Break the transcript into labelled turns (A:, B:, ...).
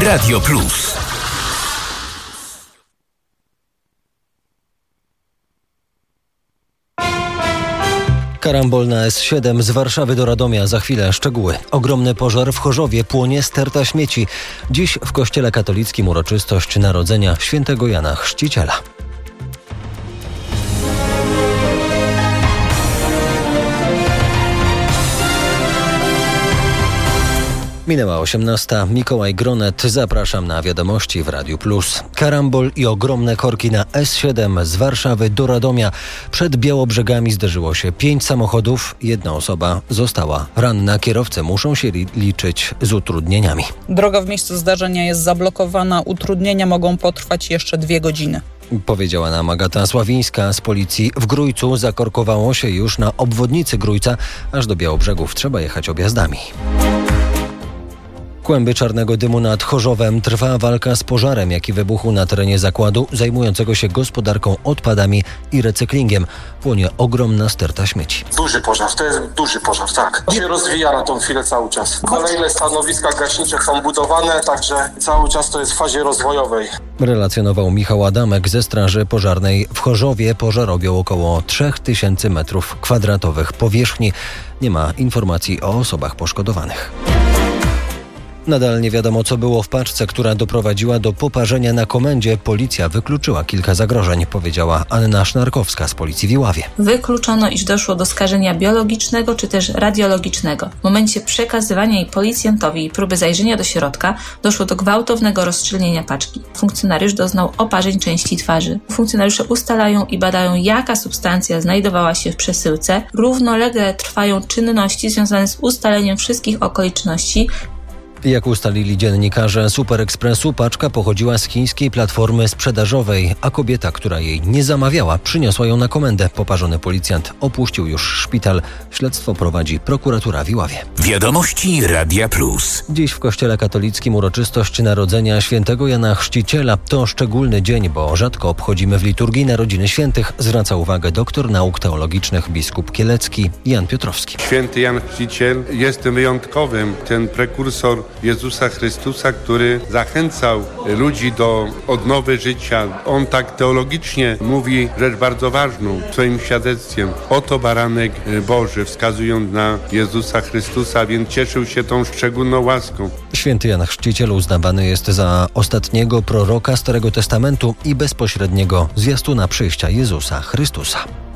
A: Radio Plus.
B: Karambol na S7 z Warszawy do Radomia. Za chwilę szczegóły. Ogromny pożar w Chorzowie, płonie sterta śmieci. Dziś w kościele katolickim uroczystość narodzenia świętego Jana Chrzciciela. Minęła 18. Mikołaj Gronet. Zapraszam na wiadomości w Radiu Plus. Karambol i ogromne korki na S7 z Warszawy do Radomia. Przed Białobrzegami zderzyło się 5 samochodów. Jedna osoba została ranna. Kierowcy muszą się liczyć z utrudnieniami.
C: Droga w miejscu zdarzenia jest zablokowana. Utrudnienia mogą potrwać jeszcze 2 godziny.
B: Powiedziała nam Agata Sławińska z policji. W Grójcu zakorkowało się już na obwodnicy Grójca. Aż do Białobrzegów trzeba jechać objazdami. Kłęby czarnego dymu nad Chorzowem. Trwa walka z pożarem, jaki wybuchł na terenie zakładu zajmującego się gospodarką odpadami i recyklingiem. Płonie ogromna sterta śmieci.
D: Duży pożar, to jest duży pożar, tak. To się rozwija na tą chwilę cały czas. Kolejne stanowiska gaśnicze są budowane, także cały czas to jest w fazie rozwojowej.
B: Relacjonował Michał Adamek ze Straży Pożarnej w Chorzowie. Pożar objął około 3000 m2 powierzchni. Nie ma informacji o osobach poszkodowanych. Nadal nie wiadomo, co było w paczce, która doprowadziła do poparzenia na komendzie. Policja wykluczyła kilka zagrożeń, powiedziała Anna Sznarkowska z Policji w Iławie.
E: Wykluczono, iż doszło do skażenia biologicznego czy też radiologicznego. W momencie przekazywania jej policjantowi i próby zajrzenia do środka doszło do gwałtownego rozszczelnienia paczki. Funkcjonariusz doznał oparzeń części twarzy. Funkcjonariusze ustalają i badają, jaka substancja znajdowała się w przesyłce. Równolegle trwają czynności związane z ustaleniem wszystkich okoliczności.
B: Jak ustalili dziennikarze Super Expressu, paczka pochodziła z chińskiej platformy sprzedażowej, a kobieta, która jej nie zamawiała, przyniosła ją na komendę. Poparzony policjant opuścił już szpital. Śledztwo prowadzi prokuratura w Iławie.
A: Wiadomości Radia Plus.
B: Dziś w kościele katolickim uroczystość narodzenia świętego Jana Chrzciciela. To szczególny dzień, bo rzadko obchodzimy w liturgii narodziny świętych, zwraca uwagę doktor nauk teologicznych, biskup kielecki Jan Piotrowski.
F: Święty Jan Chrzciciel jest tym wyjątkowym, ten prekursor Jezusa Chrystusa, który zachęcał ludzi do odnowy życia. On tak teologicznie mówi rzecz bardzo ważną swoim świadectwem. Oto baranek Boży, wskazując na Jezusa Chrystusa, więc cieszył się tą szczególną łaską.
B: Święty Jan Chrzciciel uznawany jest za ostatniego proroka Starego Testamentu i bezpośredniego zwiastuna przyjścia Jezusa Chrystusa.